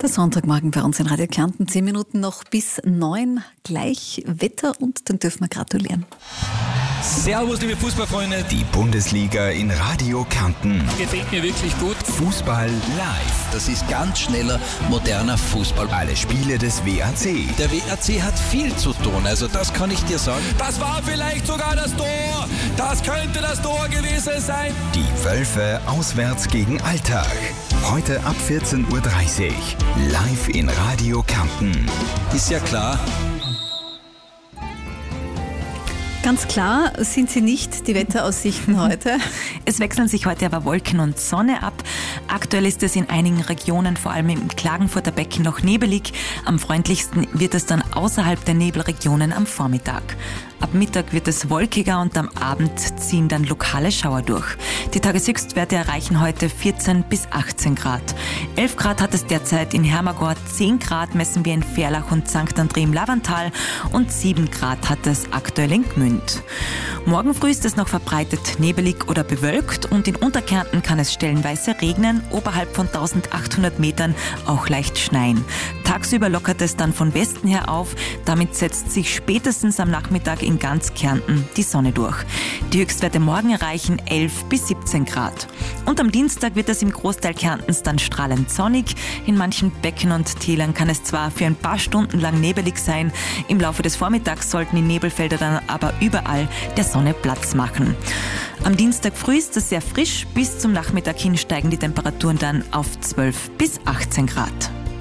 Der Sonntagmorgen bei uns in Radio Kärnten, 10 Minuten noch bis 9, gleich Wetter und dann dürfen wir gratulieren. Servus, liebe Fußballfreunde. Die Bundesliga in Radio Kärnten. Gefällt mir wirklich gut. Fußball live. Das ist ganz schneller, moderner Fußball. Alle Spiele des WAC. Der WAC hat viel zu tun, also das kann ich dir sagen. Das war vielleicht sogar das Tor. Das könnte das Tor gewesen sein. Die Wölfe auswärts gegen Alltag. Heute ab 14.30 Uhr. Live in Radio Kärnten. Ist ja klar. Ganz klar sind sie nicht, die Wetteraussichten heute. Es wechseln sich heute aber Wolken und Sonne ab. Aktuell ist es in einigen Regionen, vor allem im Klagenfurter Becken, noch nebelig. Am freundlichsten wird es dann außerhalb der Nebelregionen am Vormittag. Ab Mittag wird es wolkiger und am Abend ziehen dann lokale Schauer durch. Die Tageshöchstwerte erreichen heute 14 bis 18 Grad. 11 Grad hat es derzeit in Hermagor, 10 Grad messen wir in Ferlach und St. André im Lavantal und 7 Grad hat es aktuell in Gmünd. Morgen früh ist es noch verbreitet nebelig oder bewölkt und in Unterkärnten kann es stellenweise regnen, oberhalb von 1800 Metern auch leicht schneien. Tagsüber lockert es dann von Westen her auf, damit setzt sich spätestens am Nachmittag in ganz Kärnten die Sonne durch. Die Höchstwerte morgen erreichen 11 bis 17 Grad. Und am Dienstag wird es im Großteil Kärntens dann strahlend sonnig. In manchen Becken und Tälern kann es zwar für ein paar Stunden lang nebelig sein, im Laufe des Vormittags sollten die Nebelfelder dann aber überall der Sonne Platz machen. Am Dienstag früh ist es sehr frisch, bis zum Nachmittag hin steigen die Temperaturen dann auf 12 bis 18 Grad.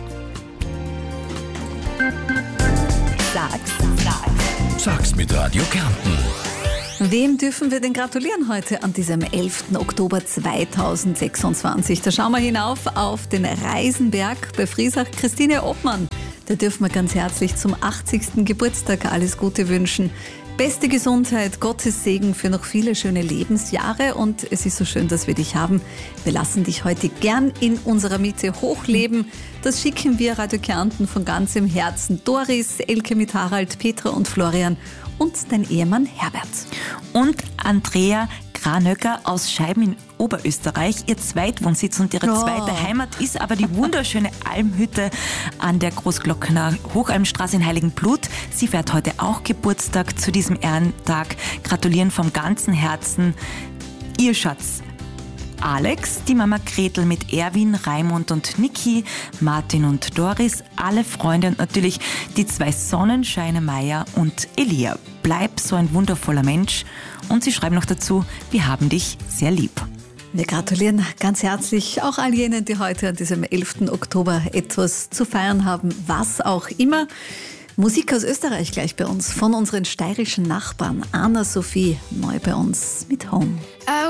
Sag's mit Radio Kärnten. Wem dürfen wir denn gratulieren heute an diesem 11. Oktober 2026? Da schauen wir hinauf auf den Reisenberg bei Friesach. Christine Obmann, da dürfen wir ganz herzlich zum 80. Geburtstag alles Gute wünschen. Beste Gesundheit, Gottes Segen für noch viele schöne Lebensjahre und es ist so schön, dass wir dich haben. Wir lassen dich heute gern in unserer Mitte hochleben. Das schicken wir Radio Kärnten von ganzem Herzen. Doris, Elke mit Harald, Petra und Florian und dein Ehemann Herbert. Und Andrea Granöcker aus Scheiben in Oberösterreich. Ihr Zweitwohnsitz und ihre zweite Heimat ist aber die wunderschöne Almhütte an der Großglockner Hochalmstraße in Heiligenblut. Sie feiert heute auch Geburtstag zu diesem Ehrentag. Gratulieren vom ganzen Herzen ihr Schatz Alex, die Mama Gretel mit Erwin, Raimund und Niki, Martin und Doris, alle Freunde und natürlich die 2 Sonnenscheine Meier und Elia. Bleib so ein wundervoller Mensch. Und sie schreiben noch dazu, wir haben dich sehr lieb. Wir gratulieren ganz herzlich auch all jenen, die heute an diesem 11. Oktober etwas zu feiern haben, was auch immer. Musik aus Österreich gleich bei uns, von unseren steirischen Nachbarn. Anna Sophie, neu bei uns mit Home.